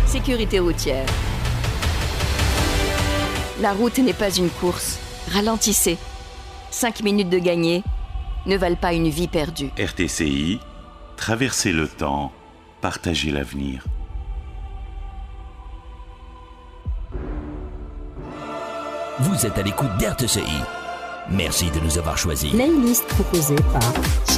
Sécurité routière. La route n'est pas une course. Ralentissez. 5 minutes de gagné ne valent pas une vie perdue. RTCI, traverser le temps, partager l'avenir. Vous êtes à l'écoute d'RTCI. Merci de nous avoir choisis. Playlist proposée par